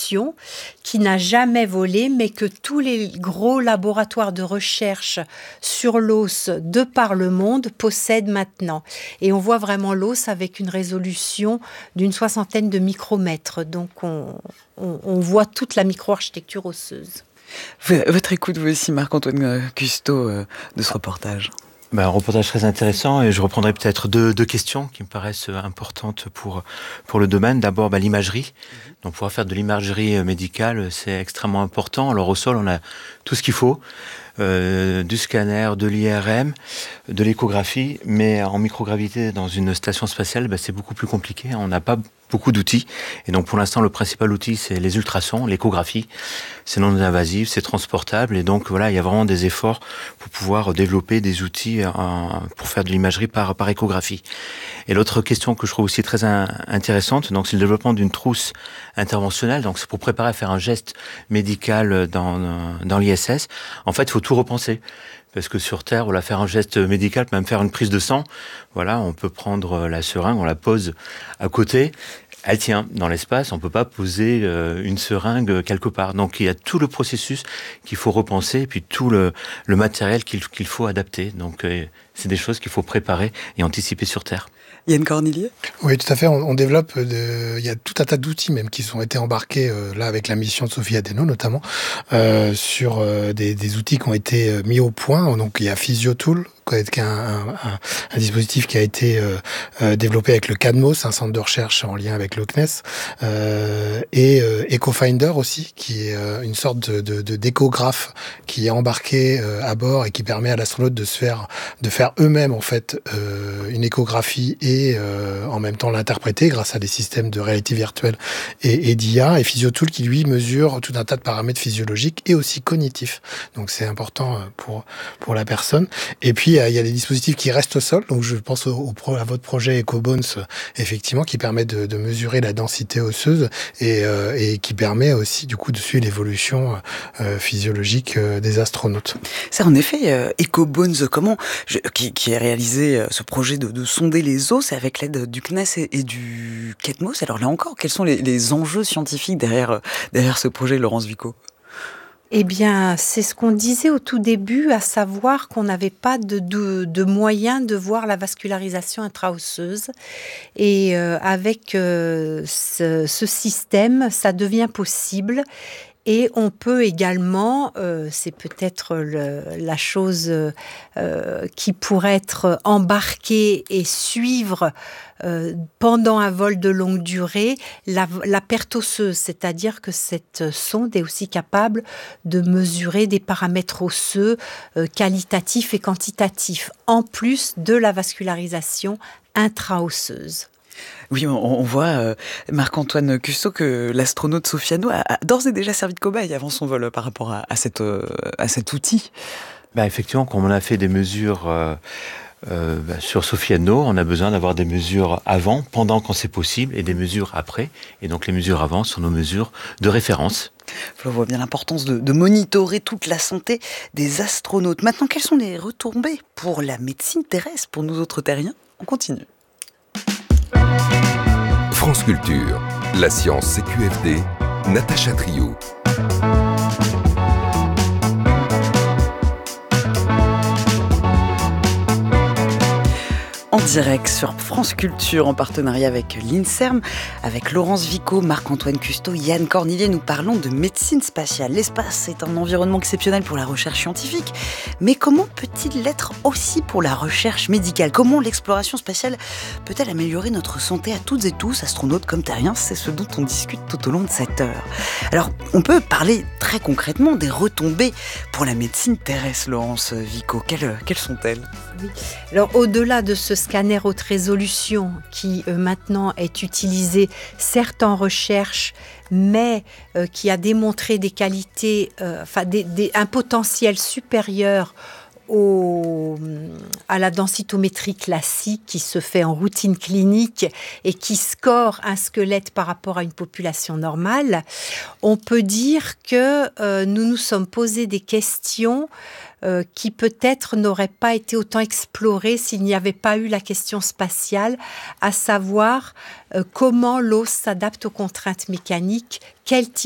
invention qui n'a jamais volé, mais que tous les gros laboratoires de recherche sur l'os de par le monde possèdent maintenant. Et on voit vraiment l'os avec une résolution d'une 60aine de micromètres. Donc on voit toute la microarchitecture osseuse. Votre écoute, vous aussi, Marc-Antoine Custeau, de ce reportage? Un reportage très intéressant, et je reprendrai peut-être deux questions qui me paraissent importantes pour le domaine. D'abord, l'imagerie. Donc, pouvoir faire de l'imagerie médicale, c'est extrêmement important. Alors, au sol, on a tout ce qu'il faut. Du scanner, de l'IRM, de l'échographie, mais en microgravité dans une station spatiale, c'est beaucoup plus compliqué. On n'a pas beaucoup d'outils, et donc pour l'instant le principal outil c'est les ultrasons, l'échographie. C'est non invasif, c'est transportable, et donc voilà, il y a vraiment des efforts pour pouvoir développer des outils pour faire de l'imagerie par échographie. Et l'autre question que je trouve aussi très intéressante, donc c'est le développement d'une trousse interventionnelle. Donc c'est pour préparer à faire un geste médical dans l'ISS. En fait, il faut tout repenser. Parce que sur Terre, voilà, faire un geste médical, même faire une prise de sang, voilà, on peut prendre la seringue, on la pose à côté, elle tient dans l'espace, on peut pas poser une seringue quelque part. Donc il y a tout le processus qu'il faut repenser, et puis tout le matériel qu'il faut adapter. Donc c'est des choses qu'il faut préparer et anticiper sur Terre. Yann Cornillier ? Oui, tout à fait. On développe, il y a tout un tas d'outils même qui ont été embarqués là avec la mission de Sophie Adeno notamment sur des outils qui ont été mis au point. Donc il y a PhysioTool, qui est un dispositif qui a été développé avec le CADMOS, un centre de recherche en lien avec le CNES, et EchoFinder aussi, qui est une sorte d'échographe qui est embarqué à bord et qui permet à l'astronaute de faire eux-mêmes en fait une échographie et en même temps l'interpréter grâce à des systèmes de réalité virtuelle et d'IA, et PhysioTool qui lui mesure tout un tas de paramètres physiologiques et aussi cognitifs. Donc c'est important pour la personne. Et puis il y a des dispositifs qui restent au sol. Donc je pense à votre projet EcoBones, effectivement, qui permet de mesurer la densité osseuse et qui permet aussi du coup de suivre l'évolution physiologique des astronautes. Ça, en effet, EcoBones, qui a réalisé ce projet de sonder les os, c'est avec l'aide du CNES et du CADMOS. Alors là encore, quels sont les enjeux scientifiques derrière ce projet, Laurence Vico ? Eh bien, c'est ce qu'on disait au tout début, à savoir qu'on n'avait pas de moyens de voir la vascularisation intra-osseuse. Et avec ce système, ça devient possible. Et on peut également, c'est peut-être la chose qui pourrait être embarquée et suivre pendant un vol de longue durée, la perte osseuse, c'est-à-dire que cette sonde est aussi capable de mesurer des paramètres osseux qualitatifs et quantitatifs, en plus de la vascularisation intra-osseuse. Oui, on voit, Marc-Antoine Custeau, que l'astronaute Sophie Adeno a d'ores et déjà servi de cobaye avant son vol par rapport à cet outil. Effectivement, quand on a fait des mesures sur Sophie Adeno, on a besoin d'avoir des mesures avant, pendant quand c'est possible, et des mesures après. Et donc les mesures avant sont nos mesures de référence. On voit bien l'importance de monitorer toute la santé des astronautes. Maintenant, quelles sont les retombées pour la médecine terrestre, pour nous autres terriens ? On continue. France Culture, la science CQFD, Natacha Trio. En direct sur France Culture, en partenariat avec l'INSERM, avec Laurence Vico, Marc-Antoine Custeau, Yann Cornillier, nous parlons de médecine spatiale. L'espace est un environnement exceptionnel pour la recherche scientifique, mais comment peut-il l'être aussi pour la recherche médicale ? Comment l'exploration spatiale peut-elle améliorer notre santé à toutes et tous, astronautes comme terriens ? C'est ce dont on discute tout au long de cette heure. Alors, on peut parler très concrètement des retombées pour la médecine terrestre, Laurence Vico. Quelles sont-elles ? Oui. Alors, au-delà de ce scanner haute résolution qui maintenant est utilisé, certes en recherche, mais qui a démontré des qualités, un potentiel supérieur à la densitométrie classique qui se fait en routine clinique et qui score un squelette par rapport à une population normale, on peut dire que nous nous sommes posé des questions qui peut-être n'auraient pas été autant explorées s'il n'y avait pas eu la question spatiale, à savoir comment l'os s'adapte aux contraintes mécaniques, quel type